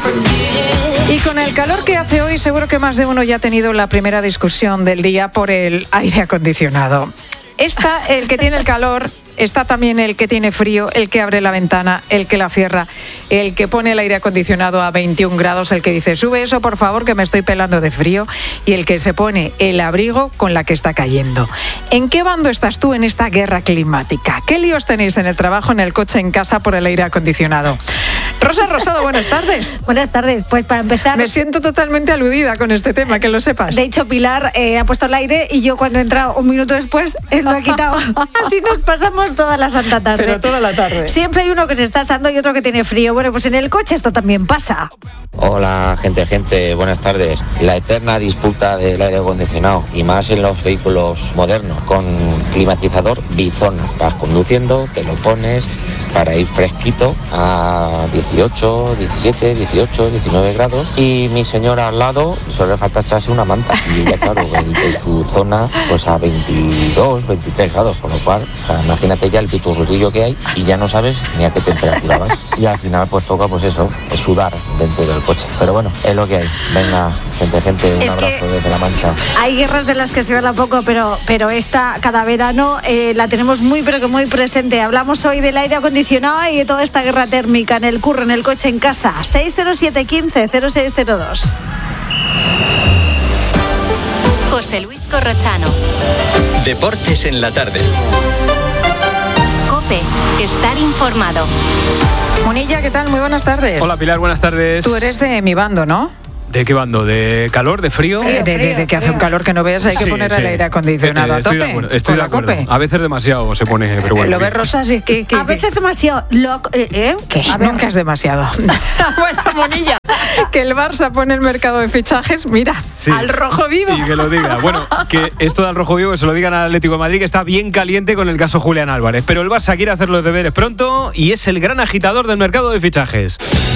Y con el calor que hace hoy, seguro que más de uno ya ha tenido la primera discusión del día por el aire acondicionado. Está el que tiene el calor, está también el que tiene frío, el que abre la ventana, el que la cierra, el que pone el aire acondicionado a 21 grados, el que dice, sube eso por favor que me estoy pelando de frío, y el que se pone el abrigo con la que está cayendo. ¿En qué bando estás tú en esta guerra climática? ¿Qué líos tenéis en el trabajo, en el coche, en casa por el aire acondicionado? Rosa Rosado, buenas tardes. Buenas tardes, pues para empezar... Me siento totalmente aludida con este tema, que lo sepas. De hecho, Pilar ha puesto el aire y yo cuando he entrado un minuto después, él lo ha quitado. Así nos pasamos toda la santa tarde. Pero toda la tarde. Siempre hay uno que se está asando y otro que tiene frío. Bueno, pues en el coche esto también pasa. Hola, gente, buenas tardes. La eterna disputa del aire acondicionado, y más en los vehículos modernos, con climatizador bizona. Vas conduciendo, te lo pones para ir fresquito a 18, 17, 18, 19 grados. Y mi señora al lado solo le falta echarse una manta. Y ella, claro, en su zona, pues a 22, 23 grados. Con lo cual, o sea, imagínate ya el piturrillo que hay y ya no sabes ni a qué temperatura vas. Y al final, pues toca, pues eso, sudar dentro del coche. Pero bueno, es lo que hay. Venga, gente, un abrazo desde La Mancha. Hay guerras de las que se habla poco, pero esta cada verano la tenemos muy, pero que muy presente. Hablamos hoy del aire acondicionado y de toda esta guerra térmica en el curro, en el coche, en casa. 607 15 0602. José Luis Corrochano. Deportes en la tarde. COPE. Estar informado. Monilla, ¿qué tal? Muy buenas tardes. Hola Pilar, buenas tardes. Tú eres de mi bando, ¿no? ¿De qué bando? ¿De calor? ¿De frío? De que hace un calor que no veas, hay que poner el aire acondicionado a tope. Estoy de acuerdo. A veces demasiado se pone, pero bueno. Lo ves, Rosa, sí que a veces demasiado. ¿Qué? Nunca es demasiado. Bueno, Monilla, que el Barça pone el mercado de fichajes, mira, sí, al rojo vivo. Y que lo diga. Bueno, que esto del rojo vivo que se lo digan al Atlético de Madrid, que está bien caliente con el caso Julián Álvarez. Pero el Barça quiere hacer los deberes pronto y es el gran agitador del mercado de fichajes.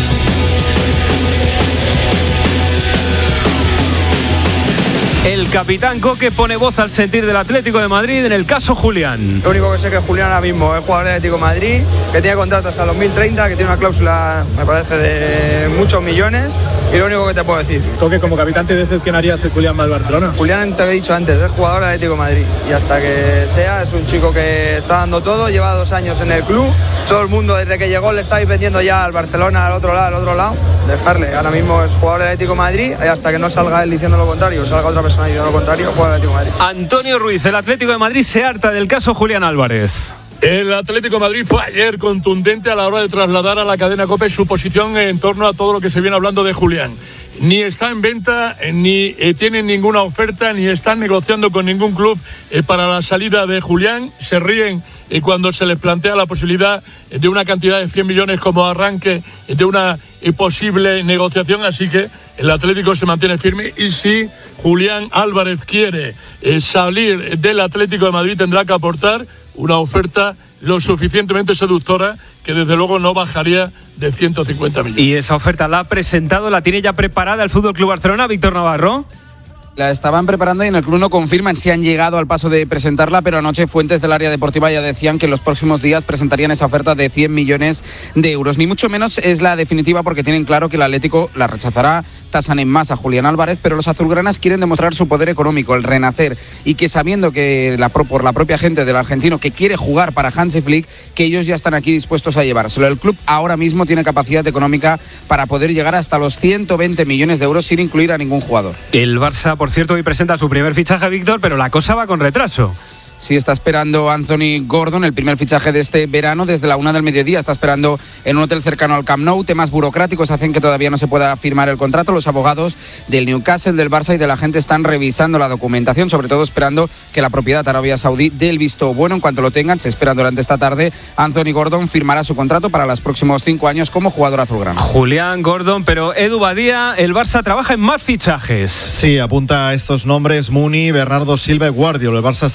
El capitán Coque pone voz al sentir del Atlético de Madrid en el caso Julián. Lo único que sé que Julián ahora mismo es jugador del Atlético de Madrid, que tiene contrato hasta 2030, que tiene una cláusula, me parece, de muchos millones, y lo único que te puedo decir. Coque, como capitán, ¿te decepcionaría ser Julián más Barcelona? Julián, te he dicho antes, es jugador del Atlético de Madrid, y hasta que sea, es un chico que está dando todo, lleva 2 años en el club, todo el mundo desde que llegó le está vendiendo ya al Barcelona, al otro lado, dejarle. Ahora mismo es jugador del Atlético de Madrid, y hasta que no salga él diciendo lo contrario, salga otra persona diciendo lo contrario, juega el Atlético de Madrid. Antonio Ruiz, el Atlético de Madrid se harta del caso Julián Álvarez. El Atlético de Madrid fue ayer contundente a la hora de trasladar a la cadena COPE su posición en torno a todo lo que se viene hablando de Julián. Ni está en venta, ni tienen ninguna oferta, ni están negociando con ningún club para la salida de Julián. Se ríen cuando se les plantea la posibilidad de una cantidad de 100 millones como arranque de una posible negociación, así que el Atlético se mantiene firme, y si Julián Álvarez quiere salir del Atlético de Madrid tendrá que aportar una oferta lo suficientemente seductora que desde luego no bajaría de 150 millones. Y esa oferta la ha presentado, la tiene ya preparada el Fútbol Club Barcelona, Víctor Navarro. La estaban preparando y en el club no confirman si han llegado al paso de presentarla, pero anoche fuentes del área deportiva ya decían que en los próximos días presentarían esa oferta de 100 millones de euros. Ni mucho menos es la definitiva, porque tienen claro que el Atlético la rechazará, tasan en masa a Julián Álvarez, pero los azulgranas quieren demostrar su poder económico, el renacer, y que sabiendo que por la propia gente del argentino que quiere jugar para Hansi Flick, que ellos ya están aquí dispuestos a llevárselo. El club ahora mismo tiene capacidad económica para poder llegar hasta los 120 millones de euros sin incluir a ningún jugador. El Barça, por cierto, hoy presenta su primer fichaje, Víctor, pero la cosa va con retraso. Sí, está esperando Anthony Gordon, el primer fichaje de este verano, desde la 1 del mediodía. Está esperando en un hotel cercano al Camp Nou. Temas burocráticos hacen que todavía no se pueda firmar el contrato. Los abogados del Newcastle, del Barça y de la gente están revisando la documentación, sobre todo esperando que la propiedad Arabia Saudí dé el visto bueno. En cuanto lo tengan, se espera durante esta tarde, Anthony Gordon firmará su contrato para los próximos 5 años como jugador azulgrana. Julián Gordon, pero Edu Badía, el Barça trabaja en más fichajes. Sí, apunta a estos nombres: Muni, Bernardo Silva y Guardiola. El Barça está estudiando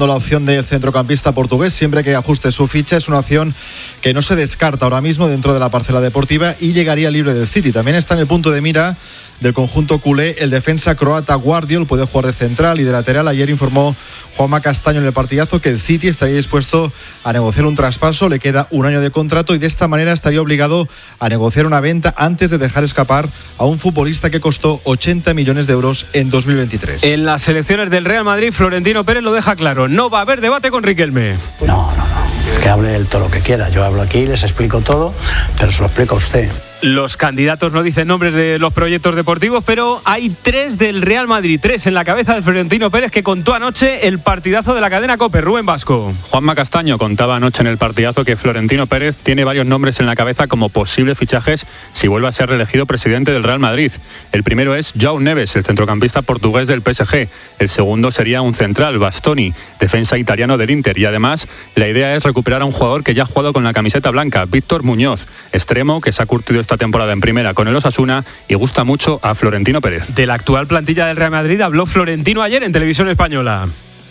barajando la opción del centrocampista portugués, siempre que ajuste su ficha. Es una opción que no se descarta ahora mismo dentro de la parcela deportiva y llegaría libre del City. También está en el punto de mira del conjunto culé el defensa croata Guardiol, puede jugar de central y de lateral. Ayer informó Juanma Castaño en el partidazo que el City estaría dispuesto a negociar un traspaso, le queda un año de contrato y de esta manera estaría obligado a negociar una venta antes de dejar escapar a un futbolista que costó 80 millones de euros en 2023. En las elecciones del Real Madrid, Florentino Pérez lo deja claro, no va a haber debate con Riquelme. No, que hable él todo lo que quiera. Yo hablo aquí, les explico todo, pero se lo explico a usted. Los candidatos no dicen nombres de los proyectos deportivos, pero hay 3 del Real Madrid, 3 en la cabeza de Florentino Pérez, que contó anoche el partidazo de la cadena COPE. Rubén Vasco. Juanma Castaño contaba anoche en el partidazo que Florentino Pérez tiene varios nombres en la cabeza como posibles fichajes si vuelve a ser reelegido presidente del Real Madrid. El primero es João Neves, el centrocampista portugués del PSG. El segundo sería un central, Bastoni, defensa italiano del Inter. Y además, la idea es recuperar a un jugador que ya ha jugado con la camiseta blanca, Víctor Muñoz, extremo que se ha curtido esta temporada en primera con el Osasuna y gusta mucho a Florentino Pérez. De la actual plantilla del Real Madrid habló Florentino ayer en Televisión Española.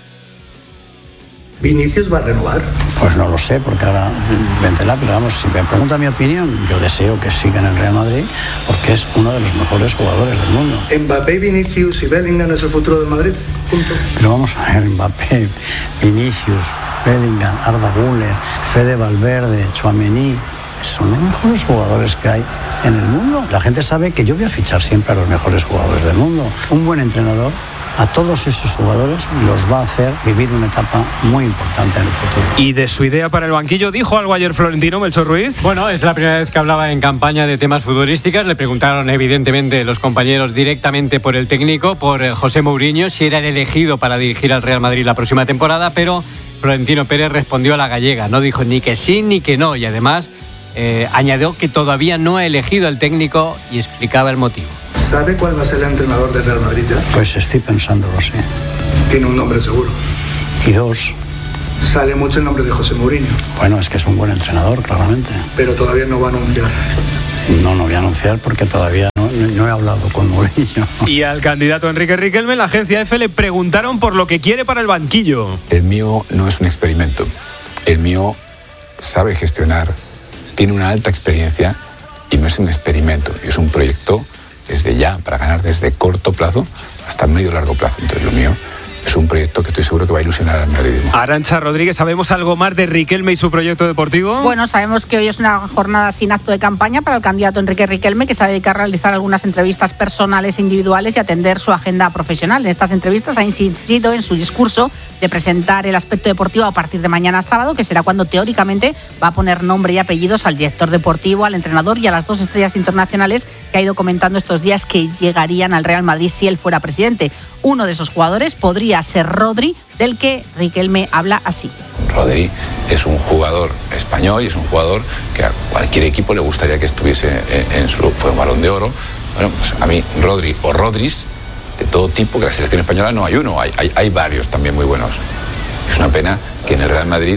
¿Vinicius va a renovar? Pues no lo sé, porque ahora vencerá, pero vamos, si me pregunta mi opinión, yo deseo que siga en el Real Madrid porque es uno de los mejores jugadores del mundo. Mbappé, Vinicius y Bellingham es el futuro del Madrid, punto. Pero vamos a ver, Mbappé, Vinicius, Bellingham, Arda Güler, Fede Valverde, Tchouaméni, son los mejores jugadores que hay en el mundo. La gente sabe que yo voy a fichar siempre a los mejores jugadores del mundo. Un buen entrenador a todos esos jugadores los va a hacer vivir una etapa muy importante en el futuro. Y de su idea para el banquillo, ¿dijo algo ayer Florentino, Melchor Ruiz? Bueno, es la primera vez que hablaba en campaña de temas futbolísticos. Le preguntaron evidentemente los compañeros directamente por el técnico, por José Mourinho, si era el elegido para dirigir al Real Madrid la próxima temporada, pero Florentino Pérez respondió a la gallega. No dijo ni que sí ni que no y además añadió que todavía no ha elegido al técnico y explicaba el motivo. ¿Sabe cuál va a ser el entrenador del Real Madrid ya? Pues estoy pensándolo, sí. Tiene un nombre seguro. Y 2. Sale mucho el nombre de José Mourinho. Bueno, es que es un buen entrenador, claramente. Pero todavía no va a anunciar. No voy a anunciar porque todavía no he hablado con Mourinho. Y al candidato Enrique Riquelme, la agencia EFE le preguntaron por lo que quiere para el banquillo. El mío no es un experimento. El mío sabe gestionar, tiene una alta experiencia y no es un experimento, es un proyecto desde ya, para ganar desde corto plazo hasta medio largo plazo. Entonces lo mío es un proyecto que estoy seguro que va a ilusionar al madridismo. Arantxa Rodríguez, ¿sabemos algo más de Riquelme y su proyecto deportivo? Bueno, sabemos que hoy es una jornada sin acto de campaña para el candidato Enrique Riquelme, que se ha dedicado a realizar algunas entrevistas personales e individuales y atender su agenda profesional. En estas entrevistas ha insistido en su discurso de presentar el aspecto deportivo a partir de mañana sábado, que será cuando teóricamente va a poner nombre y apellidos al director deportivo, al entrenador y a las 2 estrellas internacionales que ha ido comentando estos días que llegarían al Real Madrid si él fuera presidente. Uno de esos jugadores podría ser Rodri, del que Riquelme habla así. Rodri es un jugador español y es un jugador que a cualquier equipo le gustaría que estuviese en su... Fue un Balón de Oro. Bueno, pues a mí Rodri o Rodris de todo tipo, que la selección española no hay uno, hay varios también muy buenos. Es una pena que en el Real Madrid,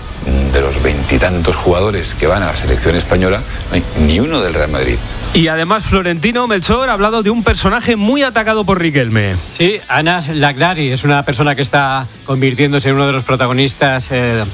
de los 20 y tantos jugadores que van a la selección española, no hay ni uno del Real Madrid. Y además Florentino Melchor ha hablado de un personaje muy atacado por Riquelme. Sí, Anas Lagrari es una persona que está convirtiéndose en uno de los protagonistas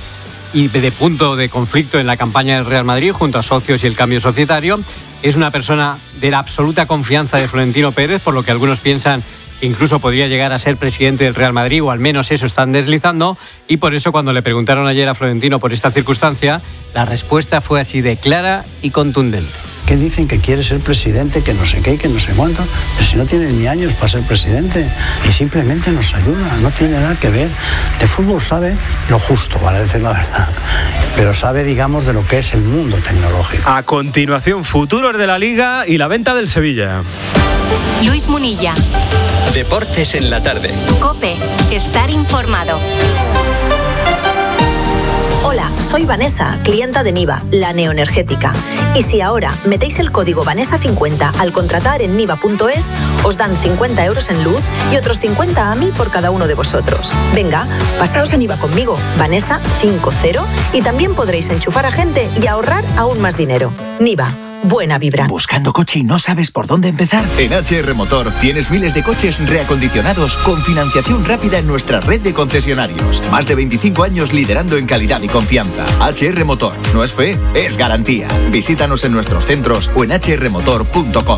y de punto de conflicto en la campaña del Real Madrid junto a socios y el cambio societario. Es una persona de la absoluta confianza de Florentino Pérez, por lo que algunos piensan que incluso podría llegar a ser presidente del Real Madrid, o al menos eso están deslizando, y por eso cuando le preguntaron ayer a Florentino por esta circunstancia, la respuesta fue así de clara y contundente. Que dicen que quiere ser presidente, que no sé qué, que no sé cuánto, pero si no tiene ni años para ser presidente y simplemente nos ayuda, no tiene nada que ver. De fútbol sabe lo justo, para decir la verdad, pero sabe, digamos, de lo que es el mundo tecnológico. A continuación, futuros de la Liga y la venta del Sevilla. Luis Munilla. Deportes en la tarde. COPE. Estar informado. Hola, soy Vanessa, clienta de Niva, la neoenergética. Y si ahora metéis el código Vanessa50 al contratar en niva.es, os dan 50 euros en luz y otros 50 a mí por cada uno de vosotros. Venga, pasaos a Niva conmigo, Vanessa50, y también podréis enchufar a gente y ahorrar aún más dinero. Niva, buena vibra. ¿Buscando coche y no sabes por dónde empezar? En HR Motor tienes miles de coches reacondicionados con financiación rápida en nuestra red de concesionarios. Más de 25 años liderando en calidad y confianza. HR Motor. No es fe, es garantía. Visítanos en nuestros centros o en hrmotor.com.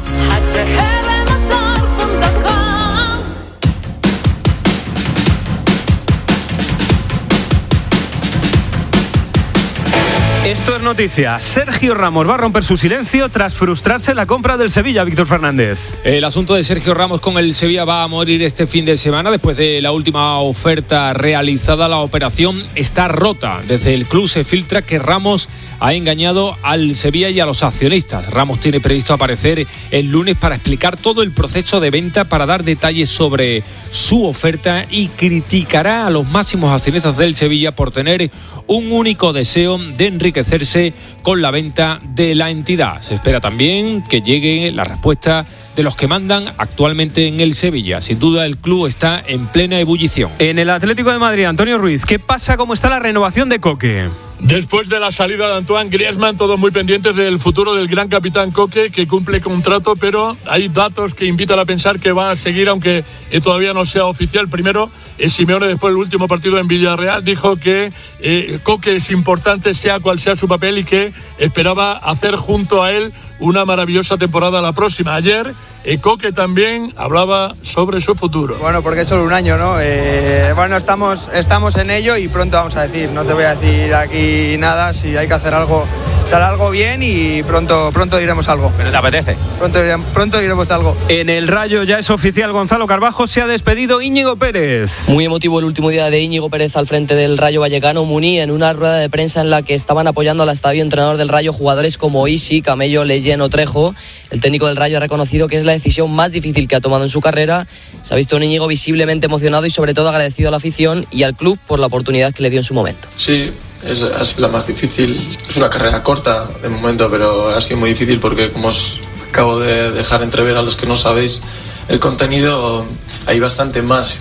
Esto es noticia. Sergio Ramos va a romper su silencio tras frustrarse la compra del Sevilla, Víctor Fernández. El asunto de Sergio Ramos con el Sevilla va a morir este fin de semana. Después de la última oferta realizada, la operación está rota. Desde el club se filtra que Ramos ha engañado al Sevilla y a los accionistas. Ramos tiene previsto aparecer el lunes para explicar todo el proceso de venta, para dar detalles sobre su oferta, y criticará a los máximos accionistas del Sevilla por tener un único deseo de enriquecerse con la venta de la entidad. Se espera también que llegue la respuesta de los que mandan actualmente en el Sevilla. Sin duda, el club está en plena ebullición. En el Atlético de Madrid, Antonio Ruiz, ¿qué pasa? ¿Cómo está la renovación de Coque? Después de la salida de Antoine Griezmann, todos muy pendientes del futuro del gran capitán Coque, que cumple contrato, pero hay datos que invitan a pensar que va a seguir, aunque todavía no sea oficial. Primero, Simeone, después del último partido en Villarreal, dijo que Coque es importante, sea cual sea su papel, y que esperaba hacer junto a él una maravillosa temporada la próxima. Ayer Coque también hablaba sobre su futuro. Bueno, porque es solo un año, ¿no? Bueno, estamos en ello y pronto vamos a decir. No te voy a decir aquí nada. Si hay que hacer algo, será algo bien y pronto diremos algo. ¿Pero te apetece? Pronto diremos algo. En el Rayo ya es oficial, Gonzalo Carbajo, se ha despedido Íñigo Pérez. Muy emotivo el último día de Íñigo Pérez al frente del Rayo Vallecano. Muní, en una rueda de prensa en la que estaban apoyando al estadio entrenador del Rayo jugadores como Isi, Camello, Leyen o Trejo. El técnico del Rayo ha reconocido que es la decisión más difícil que ha tomado en su carrera. Se ha visto un Íñigo visiblemente emocionado y sobre todo agradecido a la afición y al club por la oportunidad que le dio en su momento. Sí, ha sido la más difícil. Es una carrera corta de momento, pero ha sido muy difícil porque, como os acabo de dejar entrever a los que no sabéis el contenido, hay bastante más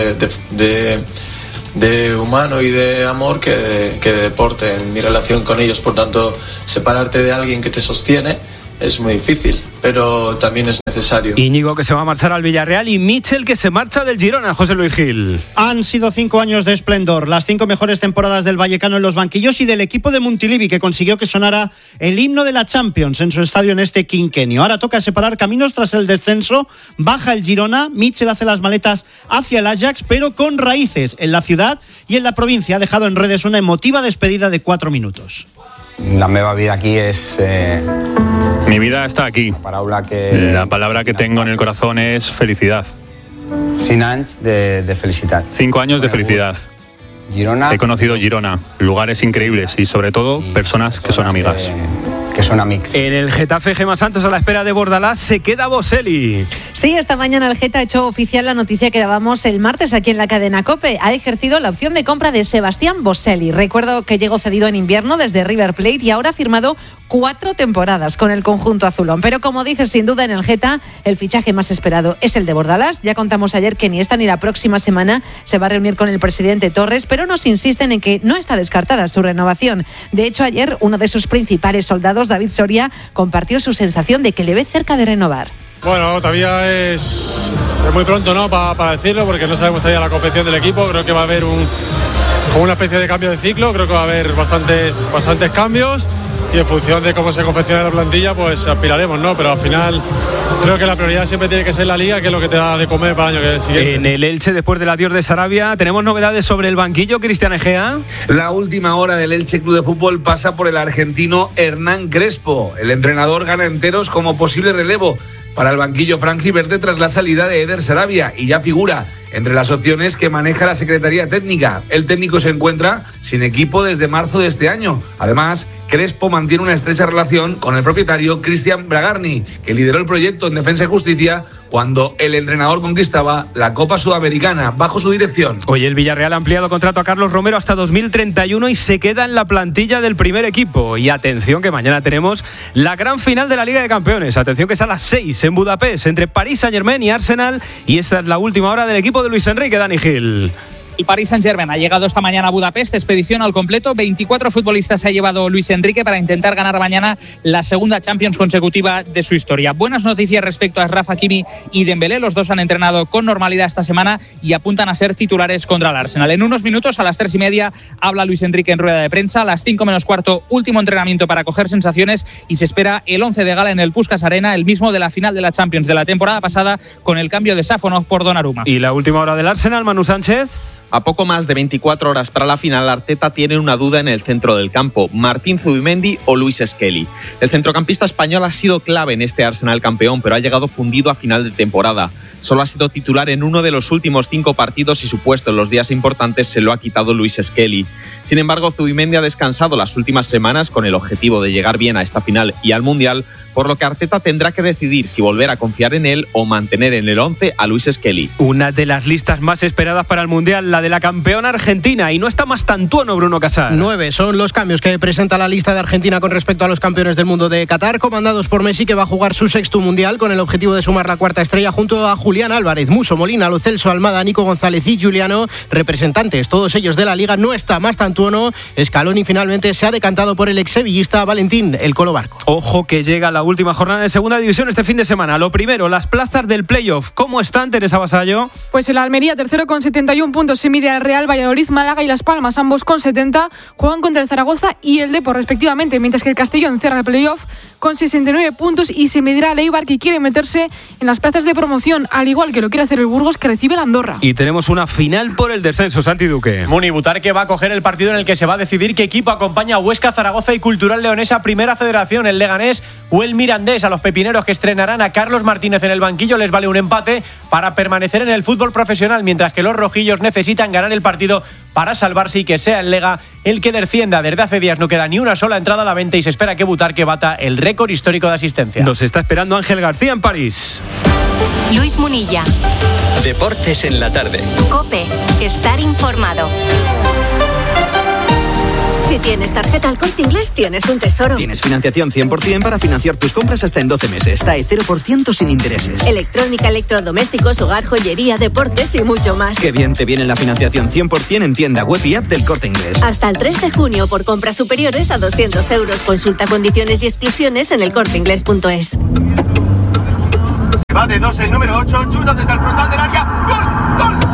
de humano y de amor que de deporte en mi relación con ellos. Por tanto, separarte de alguien que te sostiene es muy difícil, pero también es necesario. Íñigo, que se va a marchar al Villarreal, y Mitchell, que se marcha del Girona. José Luis Gil. Han sido 5 años de esplendor, las 5 mejores temporadas del vallecano en los banquillos y del equipo de Montilivi, que consiguió que sonara el himno de la Champions en su estadio en este quinquenio. Ahora toca separar caminos tras el descenso. Baja el Girona, Mitchell hace las maletas hacia el Ajax, pero con raíces en la ciudad y en la provincia. Ha dejado en redes una emotiva despedida de 4 minutos. La meva vida aquí es... Mi vida está aquí. La palabra que tengo en el corazón es felicidad. 5 años de felicidad. 5 años de felicidad. Girona. He conocido Girona, lugares increíbles y sobre todo personas que son amigas. Que son amigos. En el Getafe, Gemma Santos a la espera de Bordalás, se queda Boselli. Sí, esta mañana el Geta ha hecho oficial la noticia que dábamos el martes aquí en la cadena COPE. Ha ejercido la opción de compra de Sebastián Boselli. Recuerdo que llegó cedido en invierno desde River Plate y ahora ha firmado 4 temporadas con el conjunto azulón. Pero como dices, sin duda en el Geta el fichaje más esperado es el de Bordalás. Ya contamos ayer que ni esta ni la próxima semana se va a reunir con el presidente Torres, pero nos insisten en que no está descartada su renovación. De hecho, ayer uno de sus principales soldados, David Soria, compartió su sensación de que le ve cerca de renovar. Bueno, todavía es muy pronto, ¿no?, para decirlo, porque no sabemos todavía la confección del equipo. Creo que va a haber como una especie de cambio de ciclo. Creo que va a haber bastantes cambios y en función de cómo se confeccione la plantilla, pues aspiraremos, ¿no? Pero al final creo que la prioridad siempre tiene que ser la Liga, que es lo que te da de comer para el año siguiente. En el Elche, después del adiós de Sarabia, tenemos novedades sobre el banquillo. Cristian Egea. La última hora del Elche Club de Fútbol pasa por el argentino Hernán Crespo. El entrenador gana enteros como posible relevo para el banquillo franjiverde tras la salida de Eder Sarabia y ya figura entre las opciones que maneja la Secretaría Técnica. El técnico se encuentra sin equipo desde marzo de este año. Además, Crespo mantiene una estrecha relación con el propietario Cristian Bragarni, que lideró el proyecto en Defensa y Justicia cuando el entrenador conquistaba la Copa Sudamericana bajo su dirección. Hoy el Villarreal ha ampliado contrato a Carlos Romero hasta 2031 y se queda en la plantilla del primer equipo. Y atención, que mañana tenemos la gran final de la Liga de Campeones. Atención, que es a las 6 en Budapest entre Paris Saint-Germain y Arsenal. Y esta es la última hora del equipo de Luis Enrique. Dani Gil. El Paris Saint-Germain ha llegado esta mañana a Budapest, expedición al completo. 24 futbolistas se ha llevado Luis Enrique para intentar ganar mañana la segunda Champions consecutiva de su historia. Buenas noticias respecto a Achraf Hakimi y Dembélé. Los dos han entrenado con normalidad esta semana y apuntan a ser titulares contra el Arsenal. En unos minutos, a las 3:30, habla Luis Enrique en rueda de prensa. A las 5 menos cuarto, último entrenamiento para coger sensaciones y se espera el 11 de gala en el Puskás Arena, el mismo de la final de la Champions de la temporada pasada, con el cambio de Sáfonov por Donnarumma. Y la última hora del Arsenal, Manu Sánchez. A poco más de 24 horas para la final, Arteta tiene una duda en el centro del campo: Martín Zubimendi o Luis Skelly. El centrocampista español ha sido clave en este Arsenal campeón, pero ha llegado fundido a final de temporada. Solo ha sido titular en uno de los últimos 5 partidos y su puesto en los días importantes se lo ha quitado Luis Skelly. Sin embargo, Zubimendi ha descansado las últimas semanas con el objetivo de llegar bien a esta final y al Mundial, por lo que Arteta tendrá que decidir si volver a confiar en él o mantener en el 11 a Luis Skelly. Una de las listas más esperadas para el Mundial, la de la campeona argentina, y no está más tantuano Bruno Casal. 9 son los cambios que presenta la lista de Argentina con respecto a los campeones del mundo de Qatar, comandados por Messi, que va a jugar su 6º Mundial con el objetivo de sumar la 4ª estrella junto a Julián Álvarez, Musso, Molina, Lo Celso, Almada, Nico González y Giuliano, representantes todos ellos de la Liga. No está más tantuano. Scaloni finalmente se ha decantado por el ex-sevillista Valentín El Colo Barco. Ojo que llega la última jornada de segunda división este fin de semana. Lo primero, las plazas del playoff. ¿Cómo están, Teresa Vasallo? Pues el Almería, tercero con 71 puntos, se mide al Real Valladolid, Málaga y Las Palmas, ambos con 70, juegan contra el Zaragoza y el Depor respectivamente, mientras que el Castellón cierra el playoff con 69 puntos y se medirá al Eibar, que quiere meterse en las plazas de promoción, al igual que lo quiere hacer el Burgos, que recibe el Andorra. Y tenemos una final por el descenso, Santi Duque. Muni Butarque va a coger el partido en el que se va a decidir qué equipo acompaña a Huesca, Zaragoza y Cultural Leonesa Primera Federación, el Leganés o el Mirandés. A los pepineros, que estrenarán a Carlos Martínez en el banquillo, les vale un empate para permanecer en el fútbol profesional, mientras que los rojillos necesitan ganar el partido para salvarse y que sea el Lega el que descienda. Desde hace días no queda ni una sola entrada a la venta y se espera que Butarque bata el récord histórico de asistencia. Nos está esperando Ángel García en París. Luis Munilla. Deportes en la tarde. COPE. Estar informado. Si tienes tarjeta Al Corte Inglés, tienes un tesoro. Tienes financiación 100% para financiar tus compras hasta en 12 meses. TAE 0% sin intereses. Electrónica, electrodomésticos, hogar, joyería, deportes y mucho más. Qué bien te viene la financiación 100% en tienda web y app del Corte Inglés. Hasta el 3 de junio por compras superiores a 200 euros. Consulta condiciones y exclusiones en elcorteinglés.es. Va de 2 el número 8, chuta desde el frontal del área. ¡Gol! ¡Gol!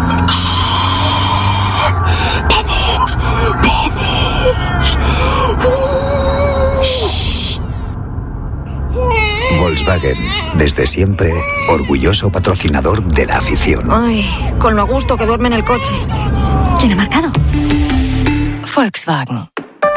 Volkswagen, desde siempre, orgulloso patrocinador de la afición. Ay, con lo a gusto que duerme en el coche. ¿Quién ha marcado? Volkswagen.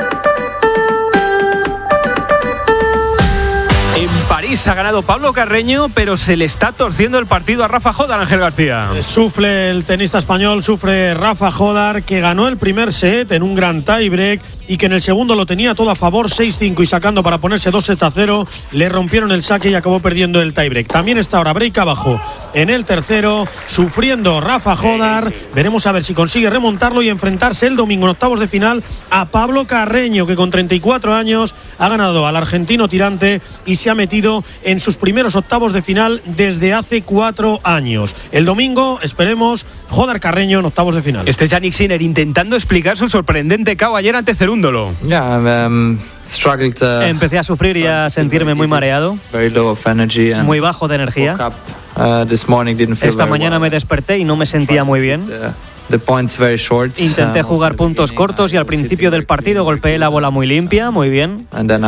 En París ha ganado Pablo Carreño, pero se le está torciendo el partido a Rafa Jodar, Ángel García. Sufre el tenista español, sufre Rafa Jodar, que ganó el primer set en un gran tiebreak y que en el segundo lo tenía todo a favor, 6-5 y sacando para ponerse 2-0, le rompieron el saque y acabó perdiendo el tiebreak. También está ahora break abajo en el tercero, sufriendo Rafa Jodar. Veremos a ver si consigue remontarlo y enfrentarse el domingo en octavos de final a Pablo Carreño, que con 34 años ha ganado al argentino tirante y se ha metido en sus primeros octavos de final desde hace 4 años. El domingo, esperemos, Jodar Carreño en octavos de final. Este es Yannick Sinner intentando explicar su sorprendente KO ayer ante Cerúndolo. Empecé a sufrir y a sentirme muy mareado, muy bajo de energía. Esta mañana me desperté y no me sentía muy bien. Intenté jugar puntos cortos y al principio del partido golpeé la bola muy limpia, muy bien.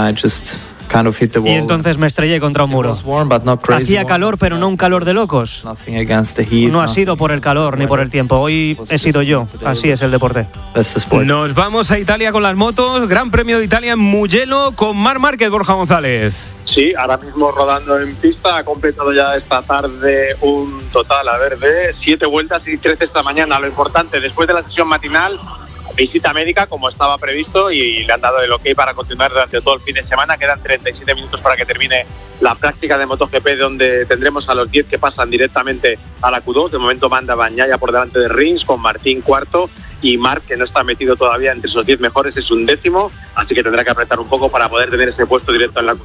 Y entonces me estrellé contra un muro. Hacía calor, pero no un calor de locos. No ha sido por el calor ni por el tiempo. Hoy he sido yo. Así es el deporte. Nos vamos a Italia con las motos. Gran Premio de Italia en Mugello con Marc Márquez, Borja González. Sí, ahora mismo rodando en pista. Ha completado ya esta tarde un total, de 7 vueltas y 13 esta mañana. Lo importante, después de la sesión matinal, visita médica como estaba previsto y le han dado el ok para continuar durante todo el fin de semana. Quedan 37 minutos para que termine la práctica de MotoGP, donde tendremos a los 10 que pasan directamente a la Q2. De momento manda Bagnaia por delante de Rins, con Martín cuarto, y Marc, que no está metido todavía entre esos 10 mejores, es 11º, así que tendrá que apretar un poco para poder tener ese puesto directo en la Q2.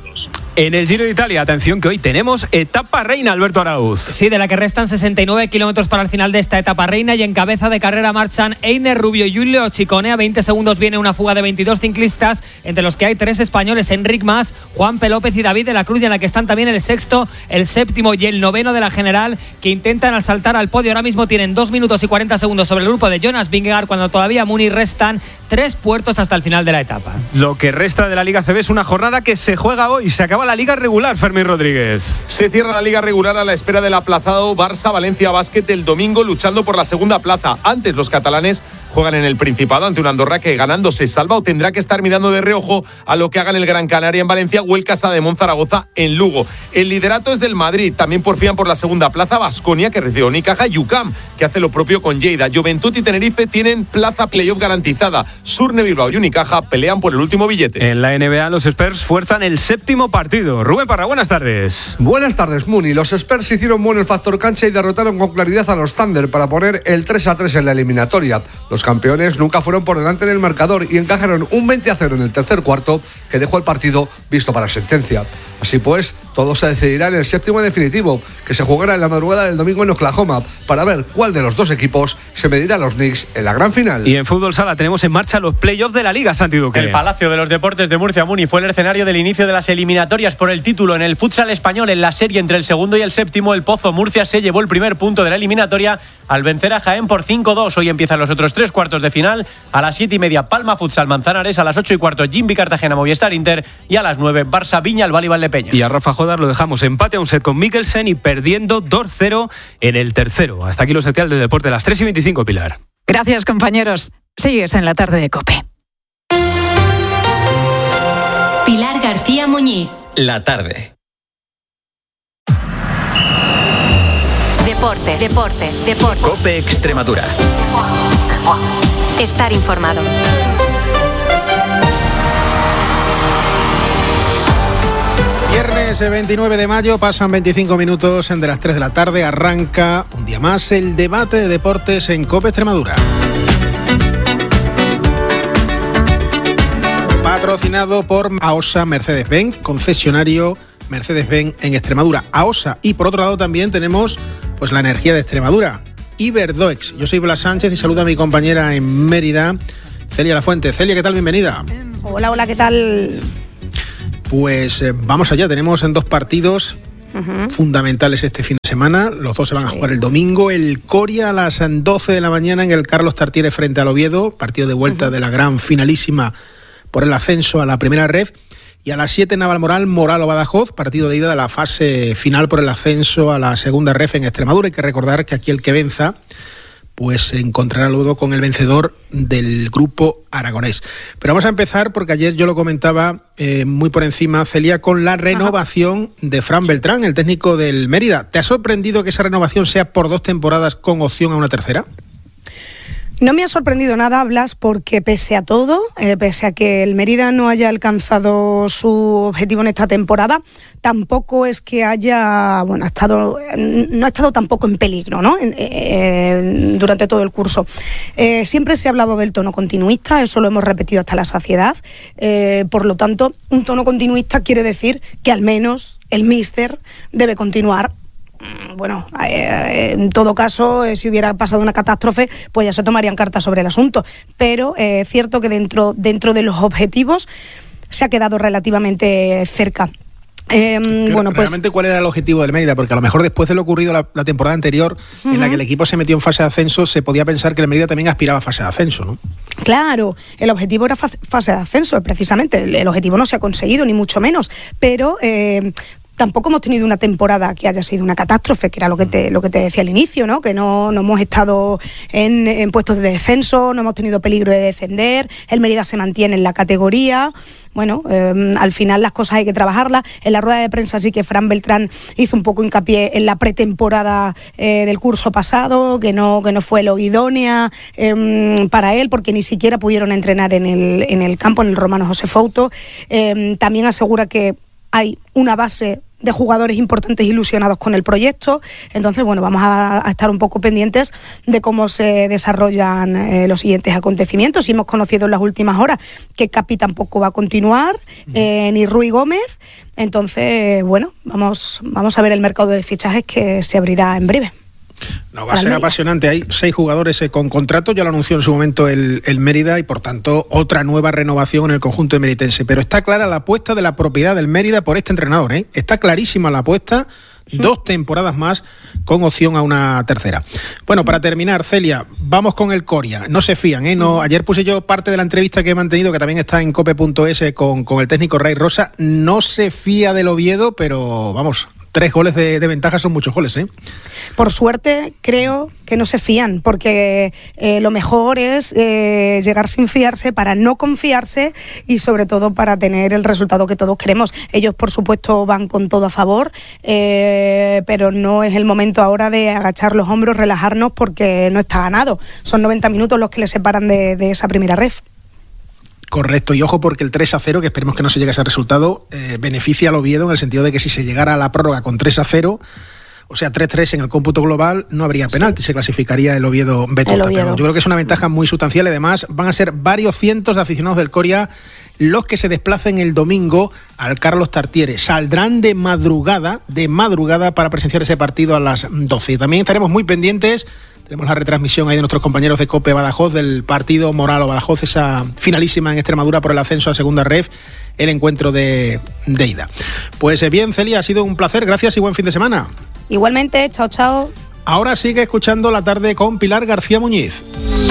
En el Giro de Italia, atención que hoy tenemos etapa reina, Alberto Arauz. Sí, de la que restan 69 kilómetros para el final de esta etapa reina, y en cabeza de carrera marchan Einer Rubio y Giulio Ciccone. A 20 segundos viene una fuga de 22 ciclistas, entre los que hay 3 españoles, Enric Mas, Juan P. López y David de la Cruz, y en la que están también el sexto, el séptimo y el noveno de la general, que intentan asaltar al podio. Ahora mismo tienen 2 minutos y 40 segundos sobre el grupo de Jonas Vingegaard, cuando todavía a Muni restan 3 puertos hasta el final de la etapa. Lo que resta de la Liga CB es una jornada que se juega hoy. Se acaba la Liga regular, Fermín Rodríguez. Se cierra la Liga regular a la espera del aplazado Barça-Valencia Basket del domingo, luchando por la segunda plaza. Antes, los catalanes juegan en el Principado ante una Andorra que ganando se salva o tendrá que estar mirando de reojo a lo que hagan el Gran Canaria en Valencia o el Casademont Zaragoza en Lugo. El liderato es del Madrid. También porfían por la segunda plaza Baskonia, que recibe Unicaja, y UCAM, que hace lo propio con Lleida. Juventud y Tenerife tienen plaza playoff garantizada. Surne, Bilbao y Unicaja pelean por el último billete. En la NBA, los Spurs fuerzan el séptimo partido. Rubén Parra, buenas tardes. Buenas tardes, Muni. Los Spurs hicieron bueno el factor cancha y derrotaron con claridad a los Thunder para poner el 3-3 en la eliminatoria. Los campeones nunca fueron por delante en el marcador y encajaron un 20-0 en el tercer cuarto, que dejó el partido visto para sentencia. Así pues, todo se decidirá en el séptimo definitivo, que se jugará en la madrugada del domingo en Oklahoma, para ver cuál de los dos equipos se medirá a los Knicks en la gran final. Y en fútbol sala tenemos en marcha los playoffs de la Liga, Santi Duque. El Palacio de los Deportes de Murcia, Muni, fue el escenario del inicio de las eliminatorias por el título en el futsal español. En la serie entre el segundo y el séptimo, el Pozo Murcia se llevó el primer punto de la eliminatoria al vencer a Jaén por 5-2. Hoy empiezan los otros 3 cuartos de final. A las 7:30, Palma Futsal Manzanares. A las 8:15, Jimby Cartagena Movistar Inter. Y a las 9, Barça Viña Albal y Valdepeñas. Y a Rafa Jodar lo dejamos empate a un set con Mikkelsen y perdiendo 2-0 en el tercero. Hasta aquí los especiales del deporte, las 3:25, Pilar. Gracias, compañeros. Sigues en la tarde de COPE. Pilar García Muñiz. La tarde. Deportes. COPE Extremadura. Estar informado. Viernes 29 de mayo, pasan 25 minutos de las 3 de la tarde, arranca un día más el debate de deportes en COPE Extremadura. Patrocinado por AOSA Mercedes-Benz, concesionario Mercedes-Benz en Extremadura. AOSA, y por otro lado también tenemos pues la energía de Extremadura, Iberdoex. Yo soy Blas Sánchez y saludo a mi compañera en Mérida, Celia Lafuente. Celia, ¿qué tal? Bienvenida. Hola, ¿qué tal? Pues vamos allá, tenemos en 2 partidos fundamentales este fin de semana. Los 2 se van a jugar el domingo. El Coria a las 12 de la mañana en el Carlos Tartiere frente al Oviedo, partido de vuelta de la gran finalísima por el ascenso a la primera ref. Y a las 7 Navalmoral, Moral o Badajoz, partido de ida de la fase final por el ascenso a la segunda ref en Extremadura. Hay que recordar que aquí el que venza pues se encontrará luego con el vencedor del grupo aragonés. Pero vamos a empezar, porque ayer yo lo comentaba muy por encima, Celia, con la renovación de Fran Beltrán, el técnico del Mérida. ¿Te ha sorprendido que esa renovación sea por 2 temporadas con opción a una tercera? No me ha sorprendido nada, Blas, porque pese a todo, pese a que el Mérida no haya alcanzado su objetivo en esta temporada, tampoco es que haya, no ha estado tampoco en peligro, ¿no? Durante todo el curso. Siempre se ha hablado del tono continuista, eso lo hemos repetido hasta la saciedad. Por lo tanto, un tono continuista quiere decir que al menos el míster debe continuar. Bueno, en todo caso, si hubiera pasado una catástrofe, pues ya se tomarían cartas sobre el asunto. Pero es cierto que dentro de los objetivos se ha quedado relativamente cerca. Realmente, ¿cuál era el objetivo del Mérida? Porque a lo mejor después de lo ocurrido la temporada anterior, en la que el equipo se metió en fase de ascenso, se podía pensar que el Mérida también aspiraba a fase de ascenso, ¿no? Claro, el objetivo era fase de ascenso, precisamente. El objetivo no se ha conseguido, ni mucho menos, pero tampoco hemos tenido una temporada que haya sido una catástrofe, que era lo que te decía al inicio, ¿no? Que no hemos estado en puestos de descenso, no hemos tenido peligro de descender, el Mérida se mantiene en la categoría. Bueno, al final las cosas hay que trabajarlas. En la rueda de prensa sí que Fran Beltrán hizo un poco hincapié en la pretemporada del curso pasado, que no fue lo idónea para él, porque ni siquiera pudieron entrenar en el campo, en el Romano José Fouto. También asegura que hay una base de jugadores importantes ilusionados con el proyecto. Entonces, bueno, vamos a estar un poco pendientes de cómo se desarrollan los siguientes acontecimientos. Y hemos conocido en las últimas horas que Capi tampoco va a continuar, ni Rui Gómez. Entonces, bueno, vamos a ver el mercado de fichajes que se abrirá en breve. No, va a ser apasionante. Hay 6 jugadores con contrato, ya lo anunció en su momento el Mérida, y por tanto otra nueva renovación en el conjunto meritense. Pero está clara la apuesta de la propiedad del Mérida por este entrenador, ¿eh? Está clarísima la apuesta, 2 temporadas más con opción a una tercera. Bueno, para terminar, Celia, vamos con el Coria. No se fían, ¿eh? No, ayer puse yo parte de la entrevista que he mantenido, que también está en cope.es con el técnico Ray Rosa. No se fía del Oviedo, pero vamos, 3 goles de ventaja son muchos goles, ¿eh? Por suerte, creo que no se fían, porque lo mejor es llegar sin fiarse para no confiarse y sobre todo para tener el resultado que todos queremos. Ellos, por supuesto, van con todo a favor, pero no es el momento ahora de agachar los hombros, relajarnos, porque no está ganado. Son 90 minutos los que les separan de esa primera ref. Correcto, y ojo porque el 3-0, que esperemos que no se llegue a ese resultado, beneficia al Oviedo en el sentido de que si se llegara a la prórroga con 3-0, o sea 3-3 en el cómputo global, no habría penalti, se clasificaría el Oviedo Betota. Pero yo creo que es una ventaja muy sustancial y además van a ser varios cientos de aficionados del Coria los que se desplacen el domingo al Carlos Tartiere. Saldrán de madrugada para presenciar ese partido a las 12. También estaremos muy pendientes. Tenemos la retransmisión ahí de nuestros compañeros de COPE Badajoz del partido Moralo-Badajoz, esa finalísima en Extremadura por el ascenso a segunda ref, el encuentro de ida. Pues bien, Celia, ha sido un placer, gracias y buen fin de semana. Igualmente, chao, chao. Ahora sigue escuchando La Tarde con Pilar García Muñiz.